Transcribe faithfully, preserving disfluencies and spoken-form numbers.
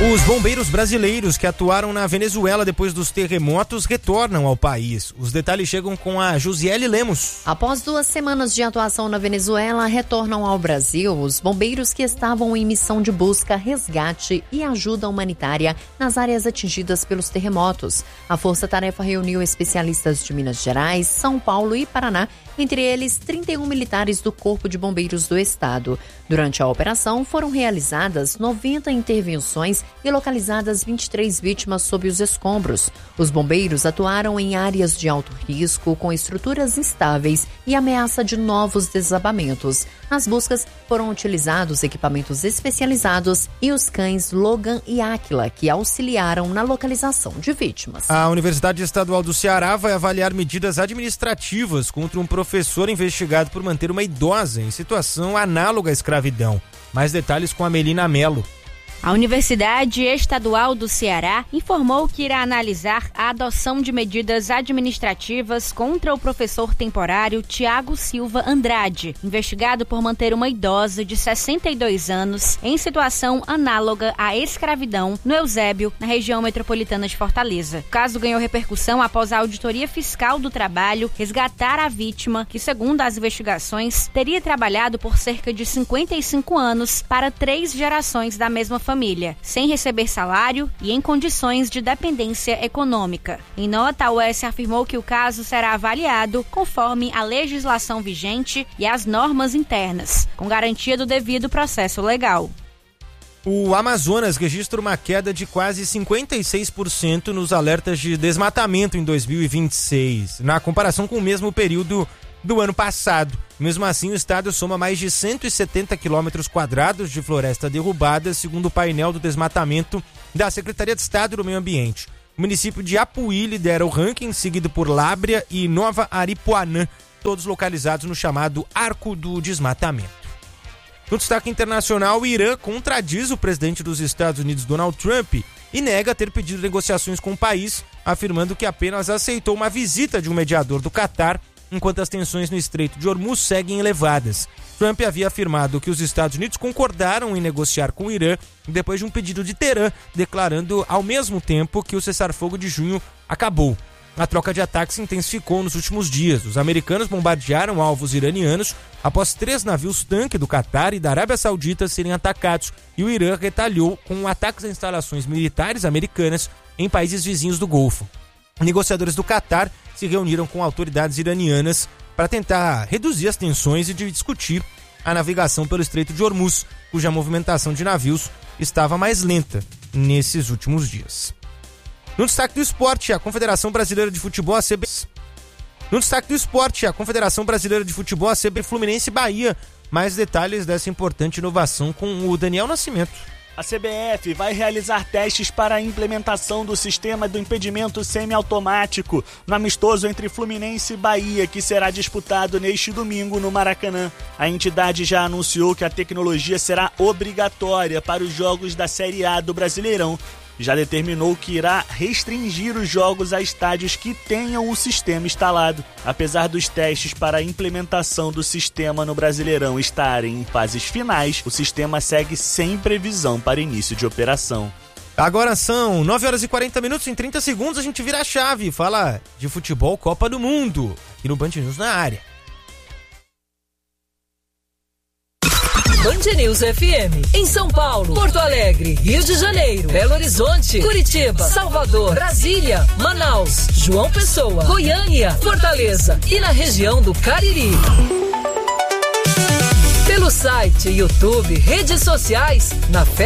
Os bombeiros brasileiros que atuaram na Venezuela depois dos terremotos retornam ao país. Os detalhes chegam com a Josiele Lemos. Após duas semanas de atuação na Venezuela, retornam ao Brasil os bombeiros que estavam em missão de busca, resgate e ajuda humanitária nas áreas atingidas pelos terremotos. A Força-Tarefa reuniu especialistas de Minas Gerais, São Paulo e Paraná, entre eles trinta e um militares do Corpo de Bombeiros do Estado. Durante a operação, foram realizadas noventa intervenções e localizadas vinte e três vítimas sob os escombros. Os bombeiros atuaram em áreas de alto risco, com estruturas instáveis e ameaça de novos desabamentos. Nas buscas, foram utilizados equipamentos especializados e os cães Logan e Áquila, que auxiliaram na localização de vítimas. A Universidade Estadual do Ceará vai avaliar medidas administrativas contra um professor investigado por manter uma idosa em situação análoga à escravidão. Mais detalhes com a Melina Melo. A Universidade Estadual do Ceará informou que irá analisar a adoção de medidas administrativas contra o professor temporário Tiago Silva Andrade, investigado por manter uma idosa de sessenta e dois anos em situação análoga à escravidão no Eusébio, na região metropolitana de Fortaleza. O caso ganhou repercussão após a Auditoria Fiscal do Trabalho resgatar a vítima, que, segundo as investigações, teria trabalhado por cerca de cinquenta e cinco anos para três gerações da mesma família. família, sem receber salário e em condições de dependência econômica. Em nota, a U E S afirmou que o caso será avaliado conforme a legislação vigente e as normas internas, com garantia do devido processo legal. O Amazonas registra uma queda de quase cinquenta e seis por cento nos alertas de desmatamento em dois mil e vinte e seis, na comparação com o mesmo período do ano passado. Mesmo assim, o estado soma mais de cento e setenta quilômetros quadrados de floresta derrubada, segundo o painel do desmatamento da Secretaria de Estado do Meio Ambiente. O município de Apuí lidera o ranking, seguido por Lábrea e Nova Aripuanã, todos localizados no chamado Arco do Desmatamento. No destaque internacional, o Irã contradiz o presidente dos Estados Unidos, Donald Trump, e nega ter pedido negociações com o país, afirmando que apenas aceitou uma visita de um mediador do Catar, enquanto as tensões no Estreito de Hormuz seguem elevadas. Trump havia afirmado que os Estados Unidos concordaram em negociar com o Irã depois de um pedido de Teherã, declarando ao mesmo tempo que o cessar-fogo de junho acabou. A troca de ataques se intensificou nos últimos dias. Os americanos bombardearam alvos iranianos após três navios-tanque do Catar e da Arábia Saudita serem atacados, e o Irã retalhou com ataques a instalações militares americanas em países vizinhos do Golfo. Negociadores do Catar se reuniram com autoridades iranianas para tentar reduzir as tensões e de discutir a navegação pelo Estreito de Hormuz, cuja movimentação de navios estava mais lenta nesses últimos dias. No destaque do esporte, a Confederação Brasileira de Futebol, a C B F. No destaque do esporte, a Confederação Brasileira de Futebol, a C B F, Fluminense e Bahia. Mais detalhes dessa importante inovação com o Daniel Nascimento. A C B F vai realizar testes para a implementação do sistema do impedimento semiautomático no amistoso entre Fluminense e Bahia, que será disputado neste domingo no Maracanã. A entidade já anunciou que a tecnologia será obrigatória para os jogos da Série A do Brasileirão. Já determinou que irá restringir os jogos a estádios que tenham o sistema instalado. Apesar dos testes para a implementação do sistema no Brasileirão estarem em fases finais, o sistema segue sem previsão para início de operação. Agora são nove horas e quarenta minutos, em trinta segundos a gente vira a chave e fala de futebol Copa do Mundo, aqui no Band News na área. Band News F M, em São Paulo, Porto Alegre, Rio de Janeiro, Belo Horizonte, Curitiba, Salvador, Brasília, Manaus, João Pessoa, Goiânia, Fortaleza e na região do Cariri. Pelo site, YouTube, redes sociais, na